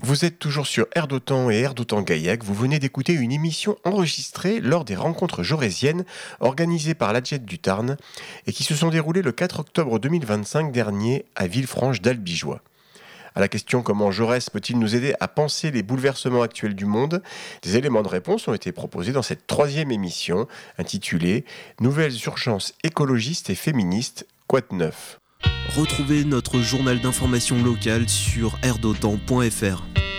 Vous êtes toujours sur Air d'Otan et Air d'Otan-Gaillac. Vous venez d'écouter une émission enregistrée lors des rencontres jaurésiennes organisées par l'Adjet du Tarn et qui se sont déroulées le 4 octobre 2025 dernier à Villefranche d'Albigeois. À la question comment Jaurès peut-il nous aider à penser les bouleversements actuels du monde, des éléments de réponse ont été proposés dans cette troisième émission intitulée « Nouvelles urgences écologistes et féministes, quoi de neuf ?» Retrouvez notre journal d'information locale sur airdotan.fr.